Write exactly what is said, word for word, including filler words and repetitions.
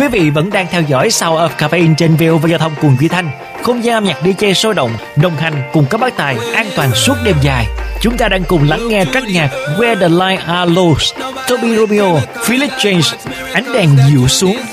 Quý vị vẫn đang theo dõi Sound of Caffeine trên vê o vê Giao thông cùng Duy Thanh, không gian âm nhạc đi jay sôi động, đồng hành cùng các bác tài an toàn suốt đêm dài. Chúng ta đang cùng lắng nghe track nhạc Where the Line Are Lost, Toby Romeo, Felix James, ánh đèn dịu xuống